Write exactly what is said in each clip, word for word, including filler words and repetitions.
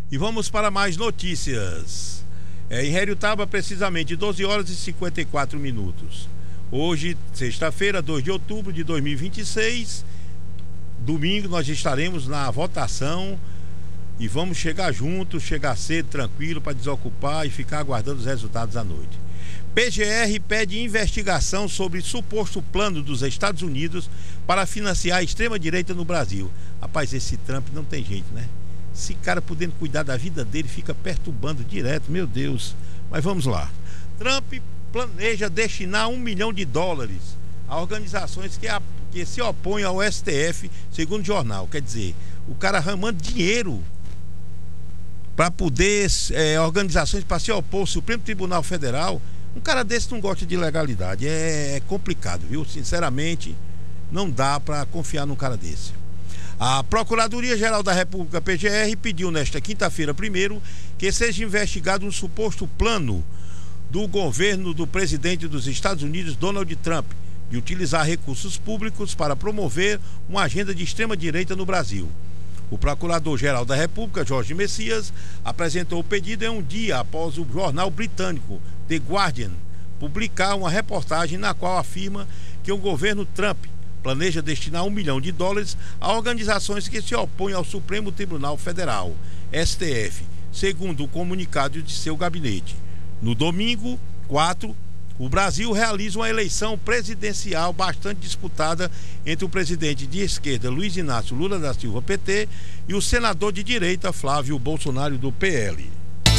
E vamos para mais notícias. É, em Heriotaba, precisamente doze horas e cinquenta e quatro minutos. Hoje, sexta-feira, dois de outubro de dois mil e vinte e seis, domingo, nós estaremos na votação e vamos chegar juntos, chegar cedo, tranquilo, para desocupar e ficar aguardando os resultados à noite. P G R pede investigação sobre suposto plano dos Estados Unidos para financiar a extrema-direita no Brasil. Rapaz, esse Trump não tem jeito, né? Esse cara, podendo cuidar da vida dele, fica perturbando direto, meu Deus. Mas vamos lá. Trump planeja destinar um milhão de dólares a organizações que, a, que se opõem ao S T F, segundo o jornal. Quer dizer, o cara arrumando dinheiro para poder, é, organizações para se opor ao Supremo Tribunal Federal. Um cara desse não gosta de legalidade. É, é complicado, viu? Sinceramente, não dá para confiar num cara desse. A Procuradoria-Geral da República, P G R, pediu nesta quinta-feira primeiro que seja investigado um suposto plano do governo do presidente dos Estados Unidos, Donald Trump, de utilizar recursos públicos para promover uma agenda de extrema-direita no Brasil. O Procurador-Geral da República, Jorge Messias, apresentou o pedido em um dia após o jornal britânico The Guardian publicar uma reportagem na qual afirma que o governo Trump planeja destinar um milhão de dólares a organizações que se opõem ao Supremo Tribunal Federal, S T F, segundo o comunicado de seu gabinete. No domingo, quatro, o Brasil realiza uma eleição presidencial bastante disputada entre o presidente de esquerda, Luiz Inácio Lula da Silva, P T, e o senador de direita, Flávio Bolsonaro, do P L.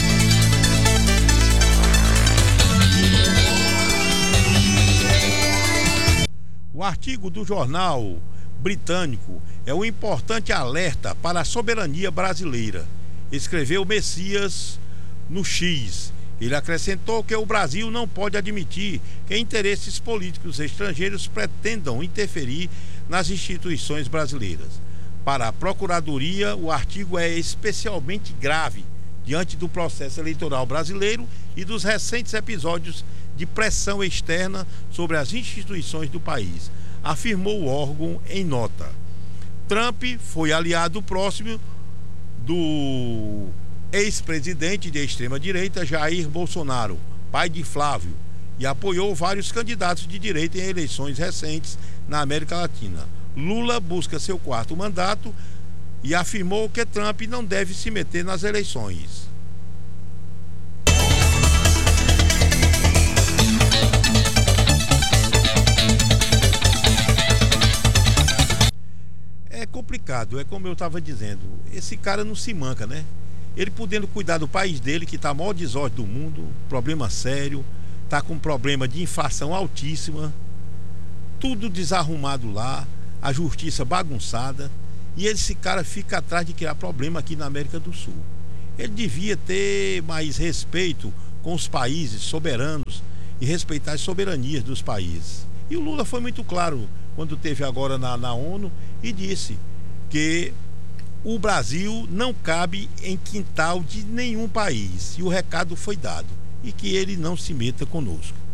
O artigo do jornal britânico é um importante alerta para a soberania brasileira, escreveu Messias no X. Ele acrescentou que o Brasil não pode admitir que interesses políticos estrangeiros pretendam interferir nas instituições brasileiras. Para a Procuradoria, o artigo é especialmente grave diante do processo eleitoral brasileiro e dos recentes episódios de pressão externa sobre as instituições do país, afirmou o órgão em nota. Trump foi aliado próximo do ex-presidente de extrema-direita Jair Bolsonaro, pai de Flávio, e apoiou vários candidatos de direita em eleições recentes na América Latina. Lula busca seu quarto mandato e afirmou que Trump não deve se meter nas eleições. É complicado, é como eu estava dizendo, esse cara não se manca, né? Ele podendo cuidar do país dele, que está a maior desordem do mundo, problema sério, está com problema de inflação altíssima, tudo desarrumado lá, a justiça bagunçada, e esse cara fica atrás de criar problema aqui na América do Sul. Ele devia ter mais respeito com os países soberanos e respeitar as soberanias dos países. E o Lula foi muito claro quando teve agora na, na ONU e disse que o Brasil não cabe em quintal de nenhum país, e o recado foi dado, e que ele não se meta conosco.